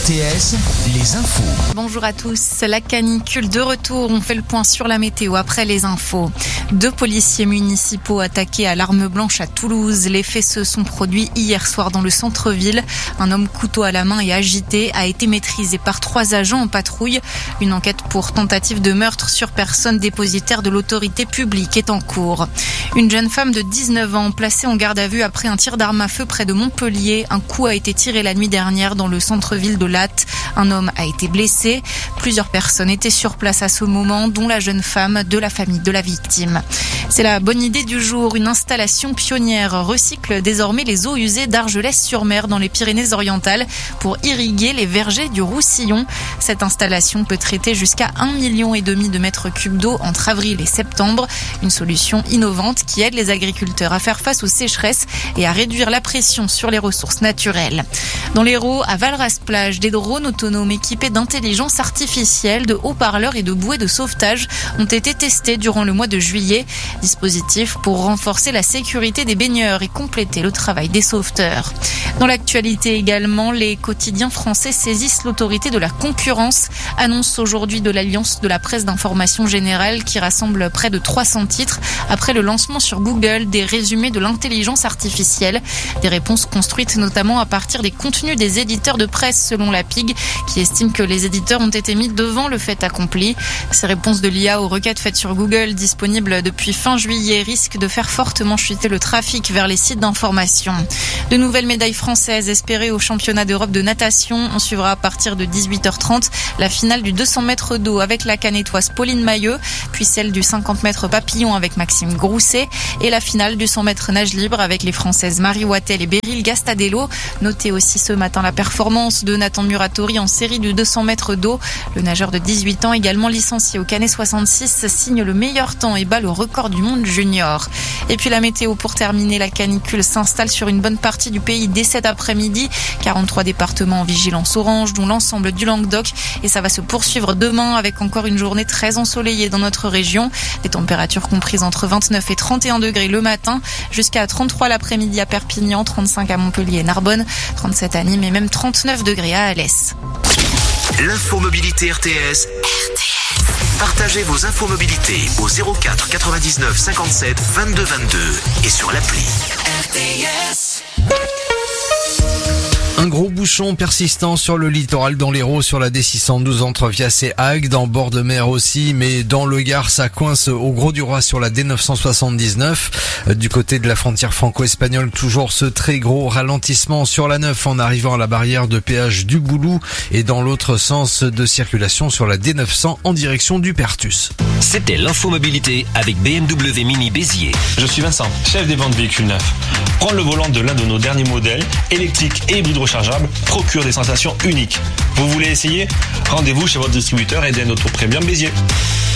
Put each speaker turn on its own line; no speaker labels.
RTS, les infos.
Bonjour à tous. La canicule de retour. On fait le point sur la météo après les infos. 2 policiers municipaux attaqués à l'arme blanche à Toulouse. Les faits se sont produits hier soir dans le centre-ville. Un homme couteau à la main et agité a été maîtrisé par 3 agents en patrouille. Une enquête pour tentative de meurtre sur personne dépositaire de l'autorité publique est en cours. Une jeune femme de 19 ans placée en garde à vue après un tir d'arme à feu près de Montpellier. Un coup a été tiré la nuit dernière dans le centre-ville de Latte. Un homme a été blessé. Plusieurs personnes étaient sur place à ce moment, dont la jeune femme de la famille de la victime. C'est la bonne idée du jour. Une installation pionnière recycle désormais les eaux usées d'Argelès-sur-Mer dans les Pyrénées-Orientales pour irriguer les vergers du Roussillon. Cette installation peut traiter jusqu'à 1,5 million de mètres cubes d'eau entre avril et septembre. Une solution innovante qui aide les agriculteurs à faire face aux sécheresses et à réduire la pression sur les ressources naturelles. Dans l'Hérault, à Valras-Plage, des drones autonomes équipés d'intelligence artificielle, de haut-parleurs et de bouées de sauvetage ont été testés durant le mois de juillet. Dispositif pour renforcer la sécurité des baigneurs et compléter le travail des sauveteurs. Dans l'actualité également, les quotidiens français saisissent l'autorité de la concurrence. Annonce aujourd'hui de l'Alliance de la presse d'information générale qui rassemble près de 300 titres après le lancement sur Google des résumés de l'intelligence artificielle. Des réponses construites notamment à partir des contenus des éditeurs de presse selon la PIG qui estime que les éditeurs ont été mis devant le fait accompli. Ces réponses de l'IA aux requêtes faites sur Google disponibles depuis fin juillet risquent de faire fortement chuter le trafic vers les sites d'information. De nouvelles médailles françaises espérées au championnat d'Europe de natation. On suivra à partir de 18h30 la finale du 200 mètres d'eau avec la canétoise Pauline Mailleux, puis celle du 50 mètres papillon avec Maxime Grousset et la finale du 100 mètres nage libre avec les Françaises Marie Wattel et Beryl Gastadello. Notez aussi ce matin la performance de Nathan Muratori en série du 200 mètres d'eau. Le nageur de 18 ans, également licencié au Canet 66, signe le meilleur temps et bat le record du monde junior. Et puis la météo pour terminer, la canicule s'installe sur une bonne partie du pays dès cet après-midi. 43 départements en vigilance orange, dont l'ensemble du Languedoc. Et ça va se poursuivre demain avec encore une journée très ensoleillée dans notre région. Des températures comprises entre 29 et 31 degrés le matin, jusqu'à 33 l'après-midi à Perpignan, 35 à Montpellier et Narbonne, 37 à Nîmes et même 39 degrés à Alès.
L'infomobilité RTS. Partagez vos infomobilités au 04 99 57 22 22 et sur l'appli RTS.
Un gros bouchon persistant sur le littoral dans l'Hérault sur la D612 entre Vias et Agde, dans bord de mer aussi, mais dans le Gard ça coince au Grau-du-Roi sur la D979. Du côté de la frontière franco-espagnole, toujours ce très gros ralentissement sur la 9 en arrivant à la barrière de péage du Boulou et dans l'autre sens de circulation sur la D900 en direction du Pertus.
C'était l'infomobilité avec BMW Mini Béziers.
Je suis Vincent, chef des ventes véhicules neufs. Prendre le volant de l'un de nos derniers modèles, électriques et hybrides rechargeables, procure des sensations uniques. Vous voulez essayer ? Rendez-vous chez votre distributeur et d'un auto premium Béziers.